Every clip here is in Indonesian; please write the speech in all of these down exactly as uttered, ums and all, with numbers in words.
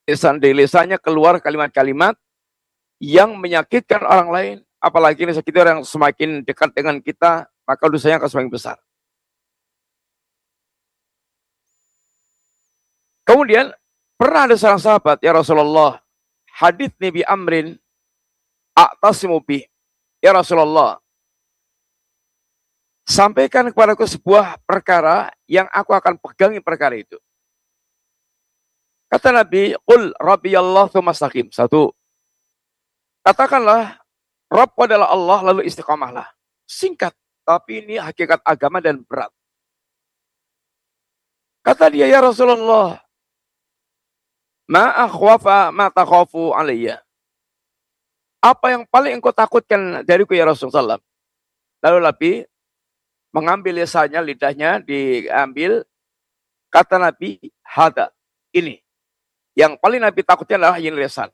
lisan dari lisannya keluar kalimat-kalimat yang menyakitkan orang lain, apalagi menyakiti orang yang semakin dekat dengan kita, maka dosanya akan semakin besar. Kemudian pernah ada seorang sahabat, ya Rasulullah, hadits bi amrin a'tasimu bih. Ya Rasulullah, sampaikan kepadaku sebuah perkara yang aku akan pegangi perkara itu. Kata Nabi, qul rabbiyallah tsumma istaqim. Satu, katakanlah Rabb adalah Allah lalu istiqamahlah. Singkat, tapi ini hakikat agama dan berat. Kata dia, ya Rasulullah, ma akhwafa ma takhafu alayya. Apa yang paling engkau takutkan dariku ya Rasulullah? Lalu Nabi mengambil lisannya, lidahnya diambil. Kata Nabi, hada, ini. Yang paling Nabi takutnya adalah ini lisan.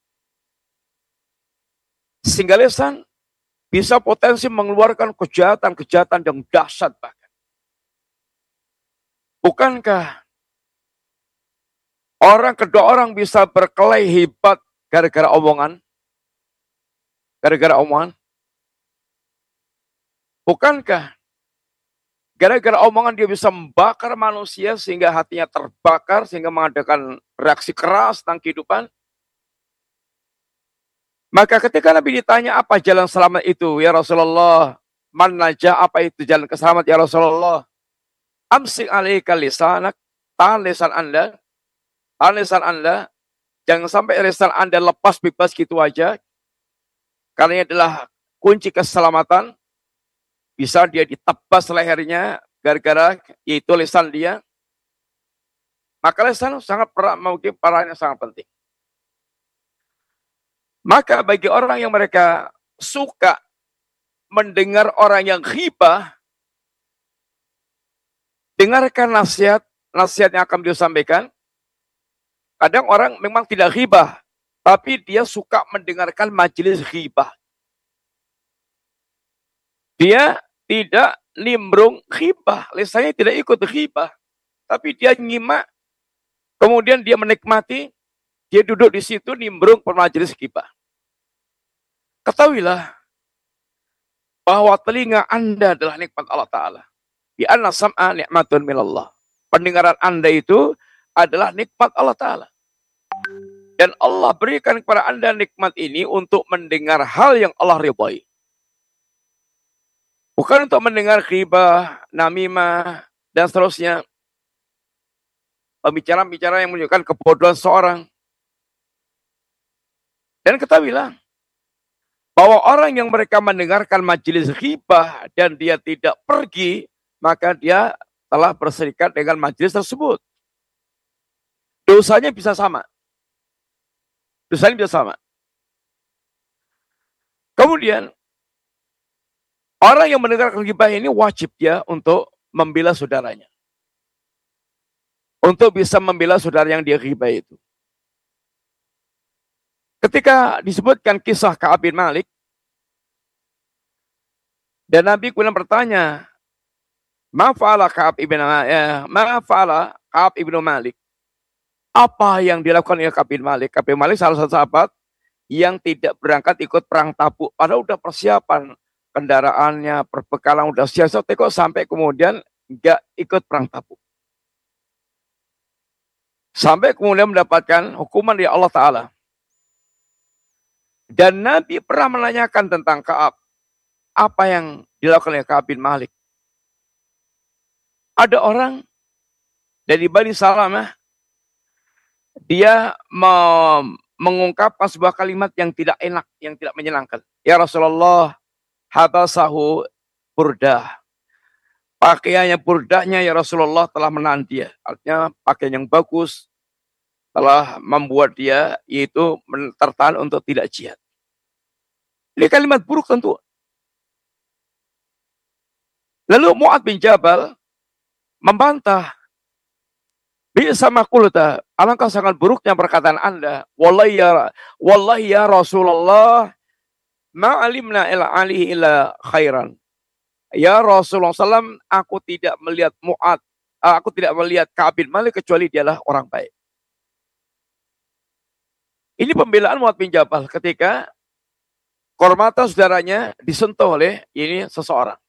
Sehingga lisan bisa potensi mengeluarkan kejahatan-kejahatan yang dahsyat bahkan. Bukankah orang kedua orang bisa berkelahi hebat gara-gara omongan? Gara-gara omongan? Bukankah gara-gara omongan dia bisa membakar manusia sehingga hatinya terbakar, sehingga mengadakan reaksi keras tentang kehidupan? Maka ketika Nabi ditanya apa jalan selamat itu, ya Rasulullah, man najah, apa itu jalan keselamat ya Rasulullah? Amsik alaika lisanak, tahan lisan Anda, tahan lisan Anda, jangan sampai lisan Anda lepas bebas gitu aja, karena ini adalah kunci keselamatan. Bisa dia ditebas lehernya gara-gara yaitu lisan dia. Maka lisan sangat perak, mungkin parahnya sangat penting. Maka bagi orang yang mereka suka mendengar orang yang ghibah, dengarkan nasihat, nasihat yang akan beliau sampaikan. Kadang orang memang tidak ghibah, tapi dia suka mendengarkan majelis ghibah. Dia tidak nimbrung ghibah, lisannya tidak ikut ghibah, tapi dia nyimak, kemudian dia menikmati, dia duduk di situ nimbrung majelis ghibah. Ketahuilah bahwa telinga Anda adalah nikmat Allah Ta'ala. Bi anna sam'a nikmatun minallah. Pendengaran Anda itu adalah nikmat Allah Ta'ala. Dan Allah berikan kepada Anda nikmat ini untuk mendengar hal yang Allah ridhai. Bukan untuk mendengar ghibah, namimah, dan seterusnya. Pembicaraan-pembicaraan yang menunjukkan kebodohan seorang. Dan ketahuilah bahwa orang yang mereka mendengarkan majelis ghibah dan dia tidak pergi, maka dia telah berserikat dengan majelis tersebut. Dosanya bisa sama. Dosanya bisa sama. Kemudian, orang yang mendengarkan ghibah ini wajib dia untuk membela saudaranya. Untuk bisa membela saudara yang dia ghibah itu. Ketika disebutkan kisah Ka'ab bin Malik, dan Nabi kemudian bertanya, Ma fa'ala Ka'ab ibn eh, Ma fa'ala Ka'ab ibn Malik. Apa yang dilakukan oleh Ka'ab bin Malik? Ka'ab bin Malik salah satu sahabat yang tidak berangkat ikut perang Tabuk. Padahal udah persiapan kendaraannya, perbekalan udah siap, kok sampai kemudian enggak ikut perang Tabuk. Sampai kemudian mendapatkan hukuman dari Allah Ta'ala. Dan Nabi pernah menanyakan tentang Ka'ab. Apa yang dilakukan oleh Ka'ab bin Malik? Ada orang dari Bani Salamah, dia mengungkapkan sebuah kalimat yang tidak enak, yang tidak menyenangkan. Ya Rasulullah, habasahu burdah. Pakaiannya burdahnya ya Rasulullah telah menahan dia. Artinya pakaian yang bagus telah membuat dia yaitu tertahan untuk tidak jihad. Ini kalimat buruk tentu. Lalu Mu'ad bin Jabal membantah. Bisa makulta, alangkah sangat buruknya perkataan Anda. Wallahi ya, wallahi ya Rasulullah, ma'alimna ila alihi illa khairan. Ya Rasulullah shallallahu alaihi wasallam, aku tidak melihat Mu'ad, aku tidak melihat Ka'ab bin Malik kecuali dialah orang baik. Ini pembelaan Mu'adz bin Jabal ketika kehormatan saudaranya disentuh oleh ini seseorang.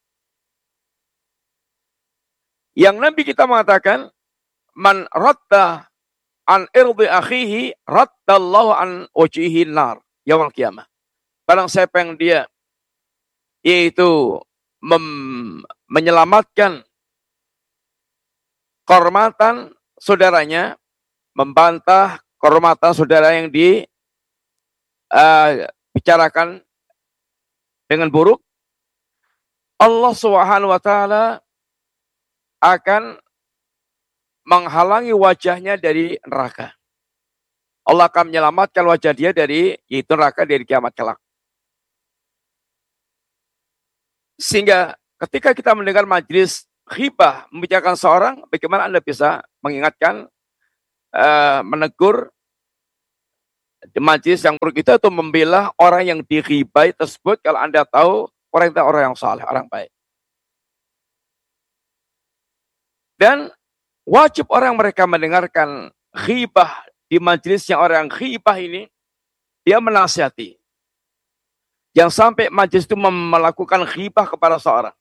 Yang Nabi kita mengatakan, man radda an irdi akhihi raddallahu an wajhihi nar yaumil qiyamah. Barang siapa yang dia yaitu mem- menyelamatkan kehormatan saudaranya, membantah kehormatan saudara yang dibicarakan uh, dengan buruk, Allah Subhanahu wa taala akan menghalangi wajahnya dari neraka. Allah akan menyelamatkan wajah dia dari yaitu neraka dari kiamat kelak. Sehingga ketika kita mendengar majelis ghibah membicarakan seorang, bagaimana Anda bisa mengingatkan, uh, menegur di majelis yang buruk itu atau membela orang yang dighibai tersebut kalau Anda tahu orang itu orang yang saleh, orang baik. Dan wajib orang mereka mendengarkan ghibah di majelis yang orang ghibah ini, dia menasihati. Yang sampai majelis itu melakukan ghibah kepada seorang.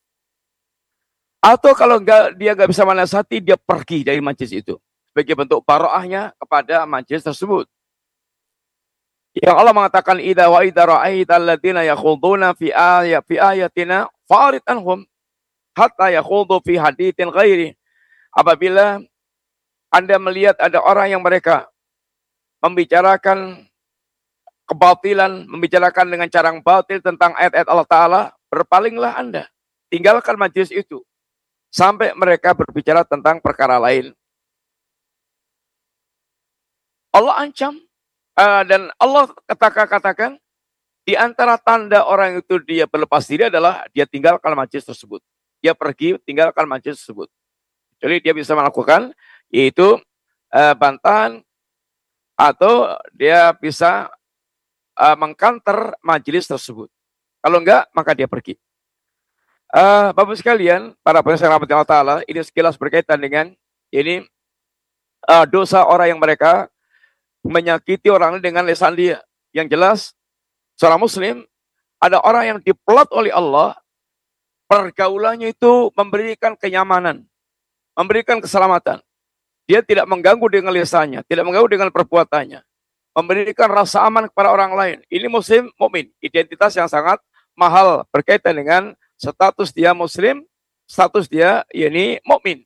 Atau kalau enggak, dia nggak bisa menasihati, dia pergi dari majelis itu. Sebagai bentuk baroahnya kepada majelis tersebut. Yang Allah mengatakan, idza wa idza ra'aita alladziina yakhuduna fi ayat fi ayatina fa'rid anhum hatta yakhudu fi haditsin ghairi. Apabila Anda melihat ada orang yang mereka membicarakan kebatilan, membicarakan dengan cara yang batil tentang ayat-ayat Allah Ta'ala, berpalinglah Anda. Tinggalkan majelis itu. Sampai mereka berbicara tentang perkara lain. Allah ancam. Uh, dan Allah katakan-katakan, di antara tanda orang itu dia berlepas diri adalah dia tinggalkan majelis tersebut. Dia pergi, tinggalkan majelis tersebut. Jadi dia bisa melakukan, yaitu uh, bantahan, atau dia bisa uh, mengkanter majelis tersebut. Kalau enggak, maka dia pergi. Uh, Bapak sekalian, para pendengar rahmat Allah Ta'ala, ini sekilas berkaitan dengan ini uh, dosa orang yang mereka menyakiti orang dengan lisan dia. Yang jelas, seorang muslim, ada orang yang dipelat oleh Allah, pergaulannya itu memberikan kenyamanan, memberikan keselamatan. Dia tidak mengganggu dengan lisannya, tidak mengganggu dengan perbuatannya, memberikan rasa aman kepada orang lain. Ini muslim mukmin, identitas yang sangat mahal berkaitan dengan status dia muslim, status dia yakni mukmin.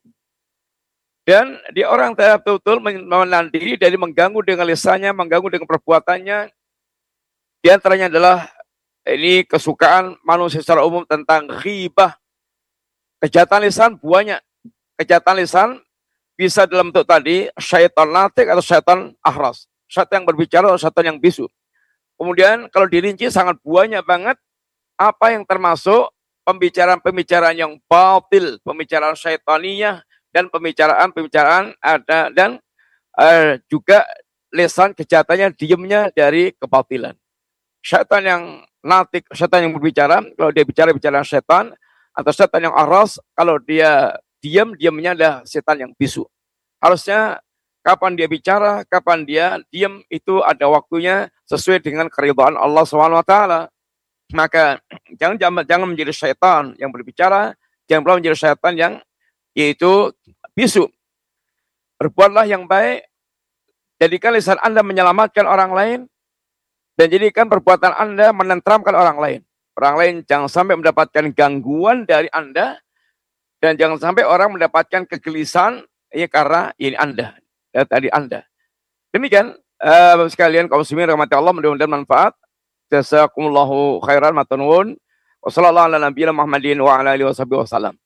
Dan dia orang yang betul-betul menahan diri dari mengganggu dengan lisannya, mengganggu dengan perbuatannya. Di antaranya adalah ini kesukaan manusia secara umum tentang ghibah. Kejahatan lisan banyak. Kejahatan lisan bisa dalam bentuk tadi syaitan natik atau syaitan ahras. Syaitan yang berbicara atau syaitan yang bisu. Kemudian kalau dirinci sangat banyak banget apa yang termasuk pembicaraan-pembicaraan yang batil, pembicaraan syaitaniyah, dan pembicaraan-pembicaraan ada dan uh, juga lisan kejahatannya diamnya dari kebatilan. Syaitan yang natik, syaitan yang berbicara, kalau dia bicara bicara syaitan, atau syaitan yang aras, kalau dia diam, diamnya adalah setan yang bisu. Harusnya kapan dia bicara, kapan dia diam, itu ada waktunya sesuai dengan keridhaan Allah subhanahu wa taala. Maka jangan jangan menjadi syaitan yang berbicara, jangan pula menjadi syaitan yang yaitu bisu. Berbuatlah yang baik, jadikan lisan Anda menyelamatkan orang lain, dan jadikan perbuatan Anda menenteramkan orang lain. Orang lain jangan sampai mendapatkan gangguan dari Anda, dan jangan sampai orang mendapatkan kegelisahan ya karena ini Anda, ya, tadi Anda. Demikian, uh, sekalian kaum muslimin rahmati Allah, mudah-mudahan manfaat. Jazakumullahu khairan matunun. Wassallallahu ala nabiyina Muhammadin wa ala alihi wasallam.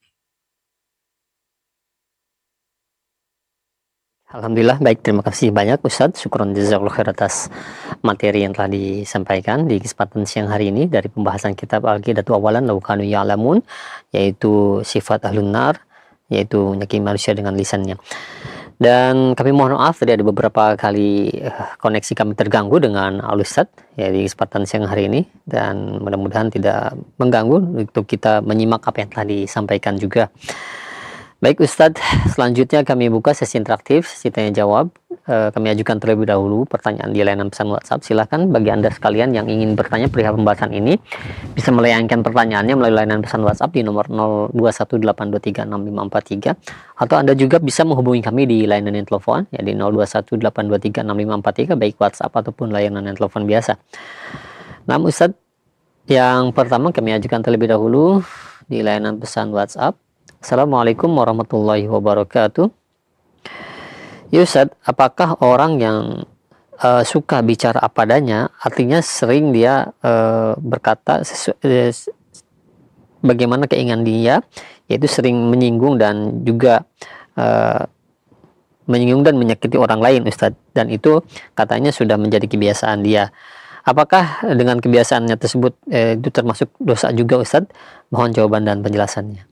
Alhamdulillah, baik, terima kasih banyak Ustadz. Syukron jazakallahu khair atas materi yang telah disampaikan di kesempatan siang hari ini dari pembahasan kitab Al-Qidatu Awalan Law Kanu Ya'lamun, yaitu sifat ahlun nar, yaitu menyakiti manusia dengan lisannya. Dan kami mohon maaf tadi ada beberapa kali koneksi kami terganggu dengan Al-Ustadz ya di kesempatan siang hari ini, dan mudah-mudahan tidak mengganggu untuk kita menyimak apa yang telah disampaikan juga. Baik Ustadz, selanjutnya kami buka sesi interaktif, sesi tanya jawab. uh, kami ajukan terlebih dahulu pertanyaan di layanan pesan WhatsApp. Silahkan bagi Anda sekalian yang ingin bertanya perihal pembahasan ini bisa melayangkan pertanyaannya melalui layanan pesan WhatsApp di nomor nol dua satu delapan dua tiga enam lima empat tiga, atau Anda juga bisa menghubungi kami di layanan telepon ya di nol dua satu delapan dua tiga enam lima empat tiga, baik WhatsApp ataupun layanan telepon biasa. Nah, Ustadz, yang pertama kami ajukan terlebih dahulu di layanan pesan WhatsApp. Assalamualaikum warahmatullahi wabarakatuh. Ya Ustadz, apakah orang yang uh, suka bicara apa adanya, artinya sering dia uh, berkata sesu- uh, bagaimana keinginan dia, yaitu sering menyinggung dan juga uh, menyinggung dan menyakiti orang lain, Ustadz, dan itu katanya sudah menjadi kebiasaan dia. Apakah dengan kebiasaannya tersebut uh, itu termasuk dosa juga, Ustadz? Mohon jawaban dan penjelasannya.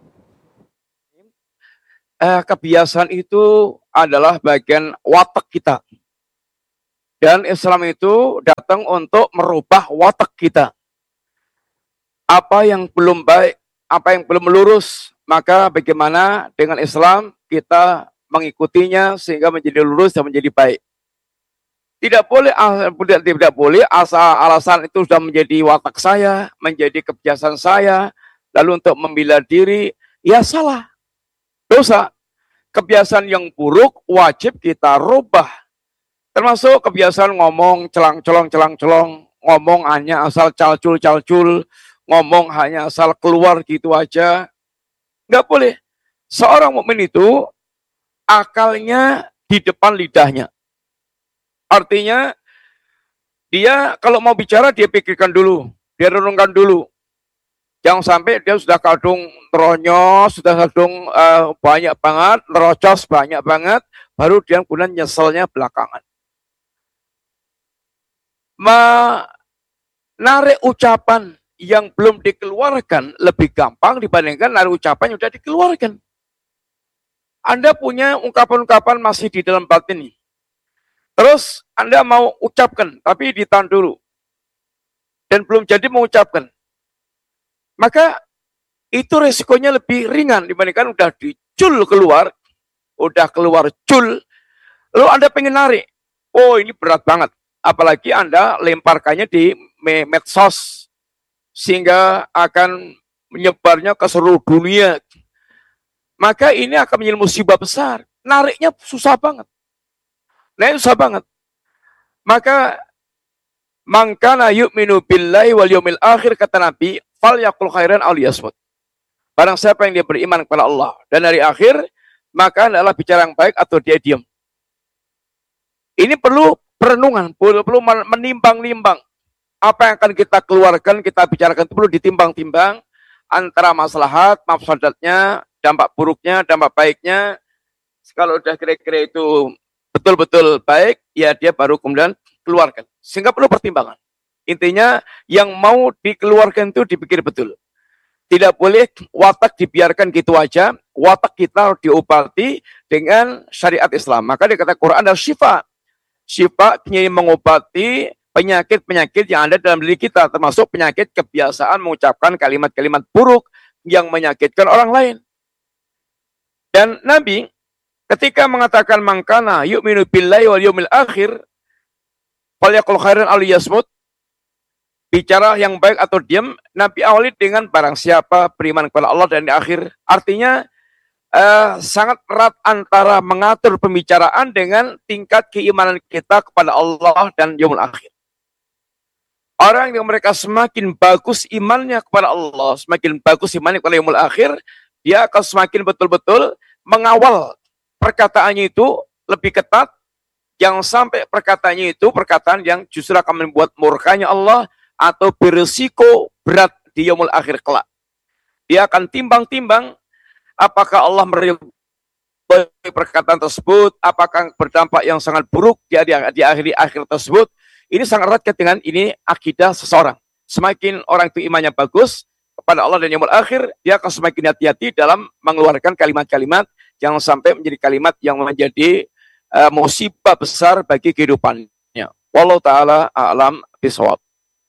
Eh, kebiasaan itu adalah bagian watak kita. Dan Islam itu datang untuk merubah watak kita. Apa yang belum baik, apa yang belum lurus, maka bagaimana dengan Islam kita mengikutinya sehingga menjadi lurus dan menjadi baik. Tidak boleh, tidak, tidak boleh asal alasan itu sudah menjadi watak saya, menjadi kebiasaan saya, lalu untuk membela diri, ya salah. Dosa. Kebiasaan yang buruk wajib kita rubah. Termasuk kebiasaan ngomong celang-colong, celang-colong, ngomong hanya asal calcul-calcul, ngomong hanya asal keluar gitu aja. Nggak boleh. Seorang mukmin itu akalnya di depan lidahnya. Artinya dia kalau mau bicara dia pikirkan dulu, dia renungkan dulu. Jangan sampai dia sudah kadung teronyos, sudah kadung uh, banyak banget, nerocos banyak banget, baru dia kemudian nyeselnya belakangan. Menarik ucapan yang belum dikeluarkan lebih gampang dibandingkan narik ucapan yang sudah dikeluarkan. Anda punya ungkapan-ungkapan masih di dalam batin nih. Terus Anda mau ucapkan, tapi ditahan dulu. Dan belum jadi mengucapkan. Maka itu resikonya lebih ringan dibandingkan udah dicul keluar, udah keluar cul, lalu Anda pengen narik. Oh ini berat banget. Apalagi Anda lemparkannya di medsos, sehingga akan menyebarnya ke seluruh dunia. Maka ini akan menjadi musibah besar. Nariknya susah banget. Nariknya susah banget. Maka mangkana yu'minu billahi wal yawmil akhir, kata Nabi, fal yakul khairan aw liyasmut. Barang siapa yang dia beriman kepada Allah dan hari akhir, maka adalah bicara yang baik atau dia diam. Ini perlu perenungan, perlu, perlu menimbang-nimbang. Apa yang akan kita keluarkan, kita bicarakan itu perlu ditimbang-timbang antara maslahat, mafsadatnya, dampak buruknya, dampak baiknya. Kalau udah kira-kira itu betul-betul baik, ya dia baru kemudian keluarkan. Sehingga perlu pertimbangan. Intinya yang mau dikeluarkan itu dipikir betul. Tidak boleh watak dibiarkan gitu aja. Watak kita harus diobati dengan syariat Islam. Maka dikata Quran adalah syifa. Syifa ini mengobati penyakit-penyakit yang ada dalam diri kita. Termasuk penyakit kebiasaan mengucapkan kalimat-kalimat buruk yang menyakitkan orang lain. Dan Nabi ketika mengatakan mangkana yu'minu billahi wal yawmil akhir falyaqul khairan aw liyasmut, bicara yang baik atau diam, Nabi awali dengan barang siapa beriman kepada Allah dan di akhir. Artinya eh, sangat erat antara mengatur pembicaraan dengan tingkat keimanan kita kepada Allah dan yaumul akhir. Orang yang mereka semakin bagus imannya kepada Allah, semakin bagus imannya kepada yaumul akhir, dia akan semakin betul-betul mengawal perkataannya itu lebih ketat. Jangan sampai perkataannya itu perkataan yang justru akan membuat murkanya Allah atau berisiko berat di yaumul akhir kelak. Dia akan timbang-timbang apakah Allah meridhai perkataan tersebut, apakah berdampak yang sangat buruk di, di, di akhir akhir tersebut. Ini sangat erat dengan ini akidah seseorang. Semakin orang itu imannya bagus kepada Allah dan yaumul akhir, dia akan semakin hati-hati dalam mengeluarkan kalimat-kalimat jangan sampai menjadi kalimat yang menjadi uh, musibah besar bagi kehidupannya. Wallahu ta'ala a'lam bishawab.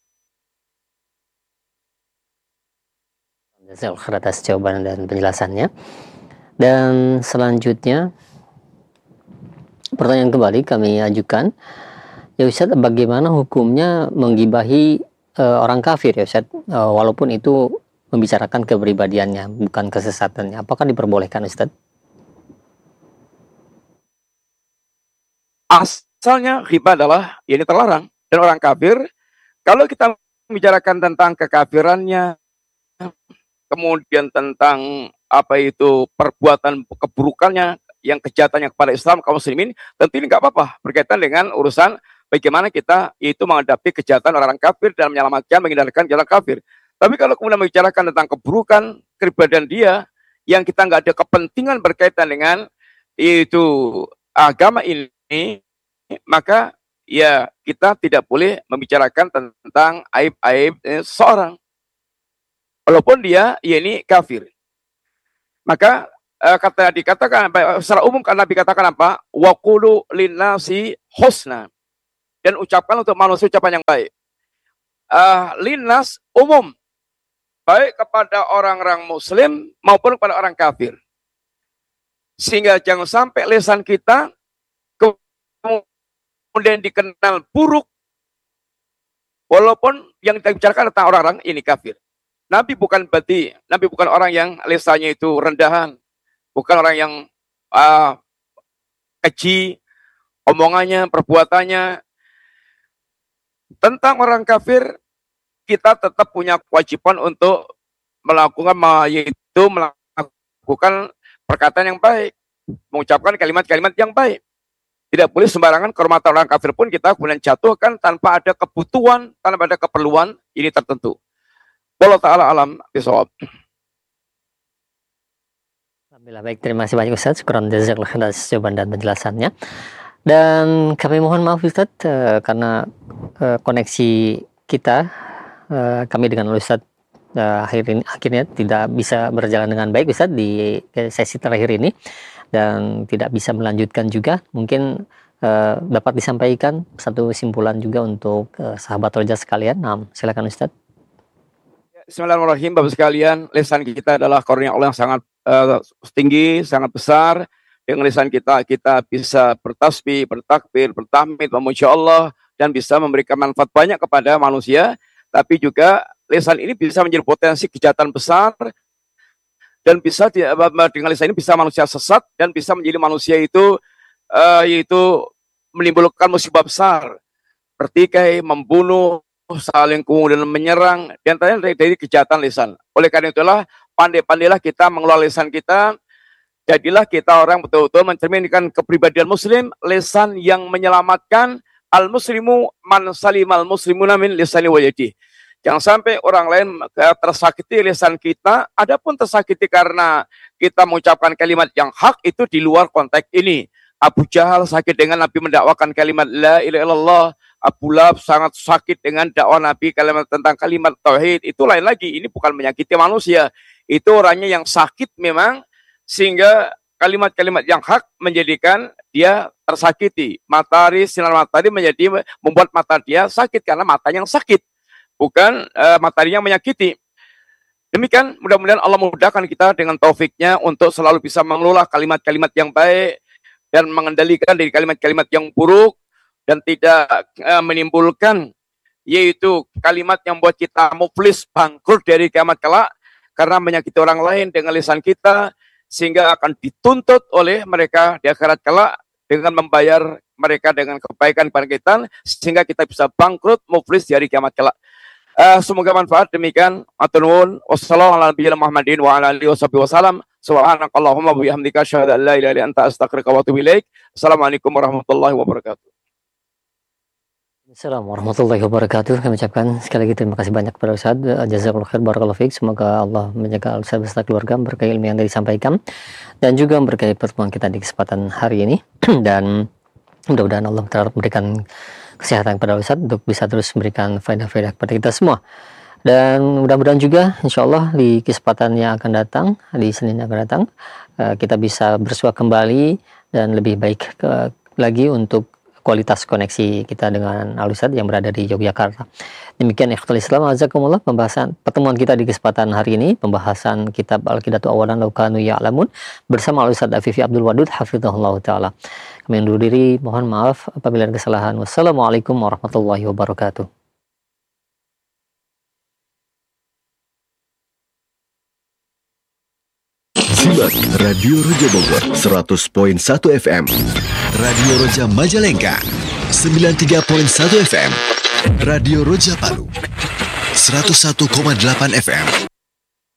Jazakallahu atas jawaban dan penjelasannya. Dan selanjutnya pertanyaan kembali kami ajukan. Ya Ustaz, bagaimana hukumnya menggibahi uh, orang kafir ya Ustaz, uh, walaupun itu membicarakan kepribadiannya, bukan kesesatannya. Apakah diperbolehkan Ustaz? Asalnya ghibah adalah ini terlarang. Dan orang kafir, kalau kita membicarakan tentang kekafirannya, kemudian tentang apa itu perbuatan keburukannya, yang kejahatannya kepada Islam kaum muslimin, tentu ini nggak apa-apa berkaitan dengan urusan bagaimana kita itu menghadapi kejahatan orang kafir dan menyelamatkan, menghindarkan jalan kafir. Tapi kalau kemudian membicarakan tentang keburukan kepribadian dia, yang kita nggak ada kepentingan berkaitan dengan itu agama ini, maka ya kita tidak boleh membicarakan tentang aib-aib eh, seorang. Walaupun dia ya ini kafir. Maka eh, kata dikatakan secara umum kan Nabi katakan apa? Wa qulu linnasi husna. Dan ucapkan untuk manusia ucapan yang baik. Uh, linnas umum. Baik kepada orang-orang muslim maupun kepada orang kafir. Sehingga jangan sampai lisan kita kemudian dikenal buruk. Walaupun yang kita bicarakan tentang orang-orang ini kafir. Nabi bukan berarti, Nabi bukan orang yang lisannya itu rendahan. Bukan orang yang uh, keji, omongannya, perbuatannya. Tentang orang kafir, kita tetap punya kewajiban untuk melakukan, yaitu melakukan perkataan yang baik. Mengucapkan kalimat-kalimat yang baik. Tidak boleh sembarangan kehormatan orang kafir pun kita kemudian jatuhkan tanpa ada kebutuhan, tanpa ada keperluan ini tertentu. Wallahu ta'ala alam bisawab. Alhamdulillah, baik, terima kasih banyak Ustaz. Syukran jazakallahu khairan atas jawaban dan penjelasannya. Dan kami mohon maaf Ustaz uh, karena uh, koneksi kita uh, kami dengan Ustaz uh, akhir ini, akhirnya tidak bisa berjalan dengan baik Ustaz di sesi terakhir ini, dan tidak bisa melanjutkan juga. Mungkin uh, dapat disampaikan satu kesimpulan juga untuk uh, sahabat roja sekalian. Nah, silakan Ustaz. Bismillahirrahmanirrahim, Bapak sekalian, lisan kita adalah karunia Allah yang sangat uh, tinggi, sangat besar. Dengan lisan kita, kita bisa bertasbih, bertakbir, bertahmid, memuji Allah, dan bisa memberikan manfaat banyak kepada manusia. Tapi juga lisan ini bisa menjadi potensi kejahatan besar, dan bisa dengan lisan ini bisa manusia sesat, dan bisa menjadi manusia itu uh, yaitu menimbulkan musibah besar, bertikai, membunuh, saling kemudian menyerang, dan dari, dari kejahatan lisan. Oleh karena itulah, pandai-pandailah kita mengelola lisan kita. Jadilah kita orang betul-betul mencerminkan kepribadian muslim, lisan yang menyelamatkan. Al-muslimu man salimal muslimuna min lisani wa yadihi. Jangan sampai orang lain tersakiti lisan kita, adapun tersakiti karena kita mengucapkan kalimat yang hak, itu di luar konteks ini. Abu Jahal sakit dengan Nabi mendakwakan kalimat la ilaha illallah. Abu Lahab sangat sakit dengan dakwah Nabi kalimat tentang kalimat tauhid. Itu lain lagi, ini bukan menyakiti manusia. Itu orangnya yang sakit memang, sehingga kalimat-kalimat yang hak menjadikan dia tersakiti. Matahari, sinar matahari menjadi membuat mata dia sakit karena matanya yang sakit, bukan uh, matahari yang menyakiti. Demikian, mudah-mudahan Allah memudahkan kita dengan taufiknya untuk selalu bisa mengelola kalimat-kalimat yang baik dan mengendalikan dari kalimat-kalimat yang buruk, dan tidak uh, menimbulkan yaitu kalimat yang membuat kita muflis, bangkrut dari kiamat kelak karena menyakiti orang lain dengan lisan kita, sehingga akan dituntut oleh mereka di akhirat kelak dengan membayar mereka dengan kebaikan kepada kita, sehingga kita bisa bangkrut, muflis dari kiamat kelak. Uh, semoga manfaat. Demikian, atur nuwun. Wassalamualaikum warahmatullahi wabarakatuh. Subhanakallahumma wa bihamdika asyhadu an la ilaha illa anta astaghfiruka wa atubu ilaik. Assalamualaikum warahmatullahi wabarakatuh. Assalamualaikum warahmatullahi wabarakatuh. Kami ucapkan sekali lagi terima kasih banyak kepada Ustaz. Jazakallahu khair, barakallahu fiik. Semoga Allah menjaga Ustaz beserta keluarga, berkahi ilmu yang tadi disampaikan, dan juga berkahi pertemuan kita di kesempatan hari ini. Dan mudah-mudahan Allah Ta'ala memberikan kesehatan kepada Ustaz untuk bisa terus memberikan faedah-faedah kepada kita semua. Dan mudah-mudahan juga insya Allah di kesempatan yang akan datang, di Senin yang akan datang, kita bisa bersua kembali dan lebih baik ke, lagi untuk kualitas koneksi kita dengan Al-Ustadz yang berada di Yogyakarta. Demikian ikhwatul Islam, azakumullah, pembahasan pertemuan kita di kesempatan hari ini, pembahasan kitab Al-Qidatu Awalan Law Kanu Ya'lamun bersama Al-Ustadz Afifi Abdul Wadud hafizahullah taala. Kami undur diri, mohon maaf apabila ada kesalahan. Wassalamualaikum warahmatullahi wabarakatuh. Simak Radio Roja Bogor seratus koma satu F M, Radio Roja Majalengka sembilan puluh tiga koma satu F M, Radio Roja Palu seratus satu koma delapan F M.